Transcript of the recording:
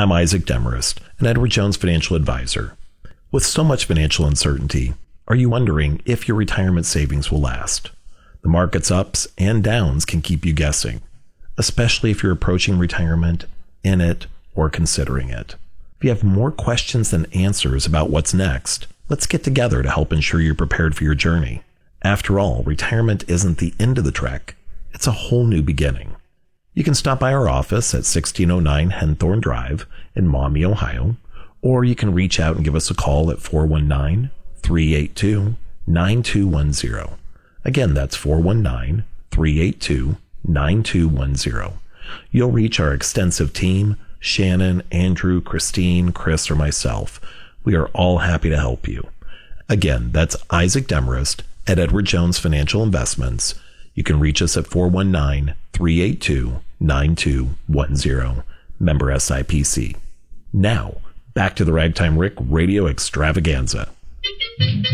I'm Isaac Demarest, an Edward Jones financial advisor. With so much financial uncertainty, are you wondering if your retirement savings will last? The market's ups and downs can keep you guessing, especially if you're approaching retirement, in it, or considering it. If you have more questions than answers about what's next, let's get together to help ensure you're prepared for your journey. After all, retirement isn't the end of the trek. It's a whole new beginning. You can stop by our office at 1609 Henthorne Drive in Maumee, Ohio, or you can reach out and give us a call at 419-382-9210. Again, that's 419-382-9210. You'll reach our extensive team, Shannon, Andrew, Christine, Chris, or myself. We are all happy to help you. Again, that's Isaac Demarest at Edward Jones Financial Investments. You can reach us at 419-382-9210. Member SIPC. Now, back to the Ragtime Rick Radio Extravaganza.